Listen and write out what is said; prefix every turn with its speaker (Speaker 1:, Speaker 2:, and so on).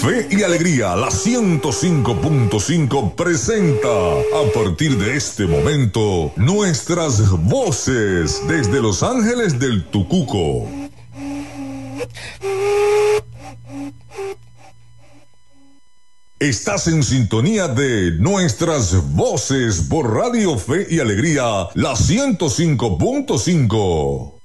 Speaker 1: Fe y Alegría, la 105.5 presenta a partir de este momento nuestras voces desde Los Ángeles del Tucuco. Estás en sintonía de nuestras voces por Radio Fe y Alegría, la 105.5.